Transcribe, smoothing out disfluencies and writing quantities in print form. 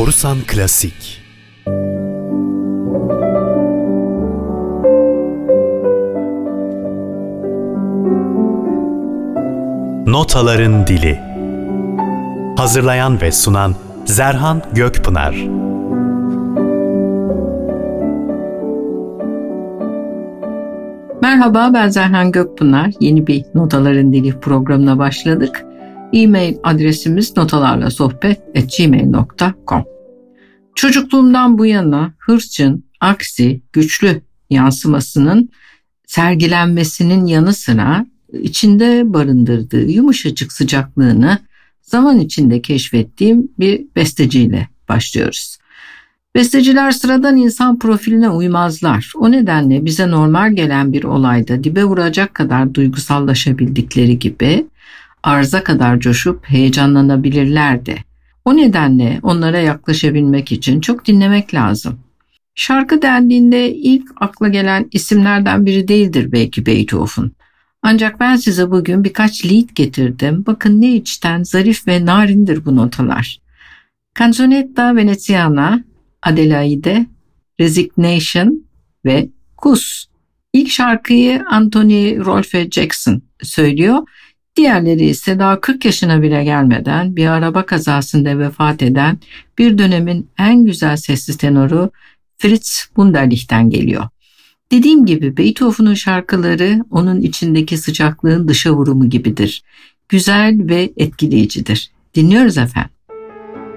Borusan Klasik. Notaların Dili. Hazırlayan ve sunan Zerhan Gökpınar. Merhaba, ben Zerhan Gökpınar. Yeni bir Notaların Dili programına başladık. E-mail adresimiz notalarlasohbet@gmail.com. Çocukluğumdan bu yana hırçın, aksi, güçlü yansımasının sergilenmesinin yanı sıra içinde barındırdığı yumuşacık sıcaklığını zaman içinde keşfettiğim bir besteciyle başlıyoruz. Besteciler sıradan insan profiline uymazlar. O nedenle bize normal gelen bir olayda dibe vuracak kadar duygusallaşabildikleri gibi arıza kadar coşup heyecanlanabilirler de. O nedenle onlara yaklaşabilmek için çok dinlemek lazım. Şarkı dendiğinde ilk akla gelen isimlerden biri değildir belki Beethoven. Ancak ben size bugün birkaç lied getirdim. Bakın ne içten, zarif ve narindir bu notalar. Canzonetta Veneziana, Adelaide, Resignation ve Kuss. İlk şarkıyı Anthony Rolfe Jackson söylüyor. Diğerleri ise daha 40 yaşına bile gelmeden bir araba kazasında vefat eden bir dönemin en güzel sesli tenoru Fritz Wunderlich'ten geliyor. Dediğim gibi Beethoven'un şarkıları onun içindeki sıcaklığın dışa vurumu gibidir. Güzel ve etkileyicidir. Dinliyoruz efendim.